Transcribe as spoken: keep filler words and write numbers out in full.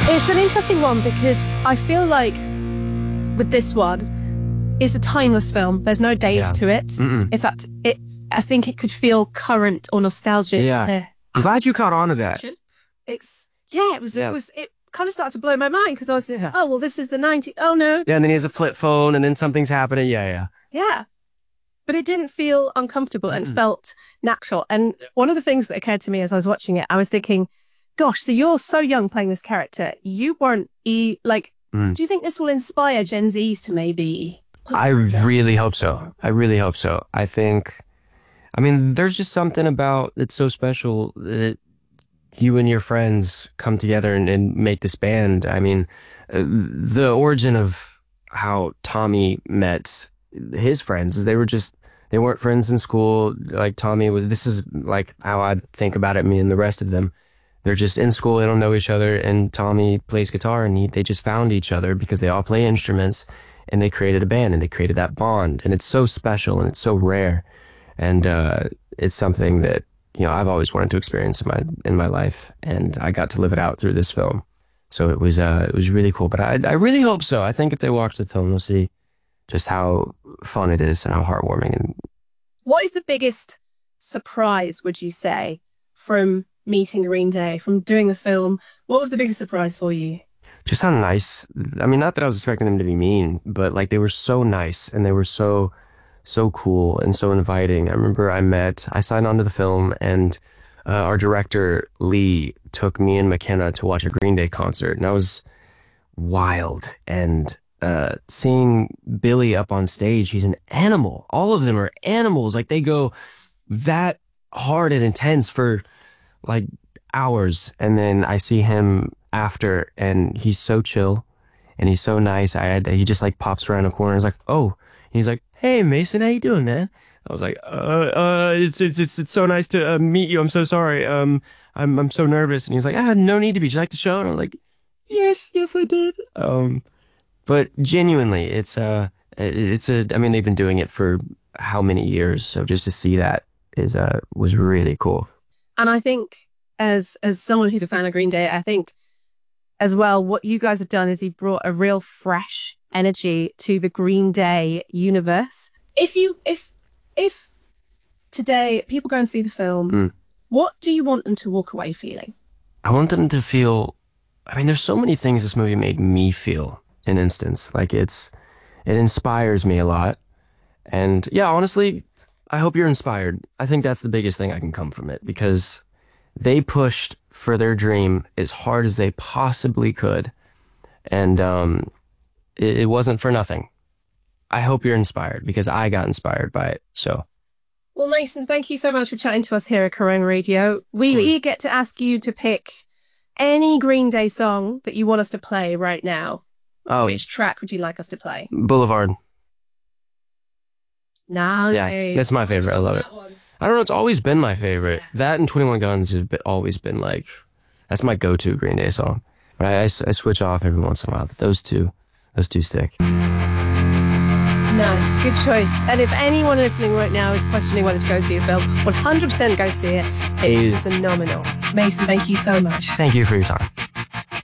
It's an interesting one because I feel like with this one, it's a timeless film. There's no dates Yeah. to it. Mm-mm. In fact, it I think it could feel current or nostalgic. Yeah. to- I'm glad you caught on to that. It's yeah, it was Yeah. it was it kind of started to blow my mind because I was Yeah. oh well, this is the nineties. Oh no, Yeah, and then he has a flip phone, and then something's happening. Yeah, yeah. yeah. But it didn't feel uncomfortable and Mm. felt natural. And one of the things that occurred to me as I was watching it, I was thinking, gosh, so you're so young playing this character. You weren't e like. Mm. Do you think this will inspire Gen Zs to maybe? I really hope so. I really hope so. I think, I mean, there's just something about it's so special that you and your friends come together and, and make this band. I mean, uh, the origin of how Tommy met his friends is they were just, they weren't friends in school. Like Tommy was, this is like how I think about it, me and the rest of them. They're just in school, they don't know each other, and Tommy plays guitar, and he, they just found each other because they all play instruments, and they created a band, and they created that bond, and it's so special, and it's so rare, and uh, it's something that, you know, I've always wanted to experience in my in my life, and I got to live it out through this film, so it was uh, it was really cool. But I I really hope so. I think if they watch the film, they'll see just how fun it is and how heartwarming. And What is the biggest surprise, would you say, from meeting Green Day, from doing the film? What was the biggest surprise for you? just how nice. I mean, not that I was expecting them to be mean, but like they were so nice and they were so, so cool and so inviting. I remember I met, I signed on to the film, and uh, our director, Lee, took me and McKenna to watch a Green Day concert. And that was wild. And uh, seeing Billy up on stage, he's an animal. All of them are animals. Like they go that hard and intense for like hours, and then I see him after, and he's so chill and he's so nice. I had he just like pops around a corner. He's like, oh, and he's like, hey Mason, how you doing, man? I was like, uh, uh, it's it's it's it's so nice to uh, meet you. I'm so sorry. Um, I'm I'm so nervous. And he was like, ah, no need to be. Did you like the show? And I'm like, yes, yes, I did. Um, but genuinely, it's uh, it's a. I mean, they've been doing it for how many years? So just to see that is uh was really cool. And I think as as someone who's a fan of Green Day, I think as well, what you guys have done is you brought a real fresh energy to the Green Day universe. If you, if, if today people go and see the film, Mm. what do you want them to walk away feeling? I want them to feel, I mean, there's so many things this movie made me feel, in instance. Like it's, it inspires me a lot. And yeah, honestly, I hope you're inspired. I think that's the biggest thing I can come from it, because they pushed for their dream as hard as they possibly could. And um, it, it wasn't for nothing. I hope you're inspired, because I got inspired by it. So, Well, Mason, thank you so much for chatting to us here at Kerrang Radio. We course. get to ask you to pick any Green Day song that you want us to play right now. oh, Which track would you like us to play? Boulevard. Nice. Yeah, that's my favorite. I love it. That one. I don't know, it's always been my favorite. That and twenty-one Guns have been- always been like, that's my go-to Green Day song. But I, I s- I switch off every once in a while. Those two, those two stick. Nice, good choice. And if anyone listening right now is questioning whether to go see a film, one hundred percent go see it. It is phenomenal. Mason, thank you so much. Thank you for your time.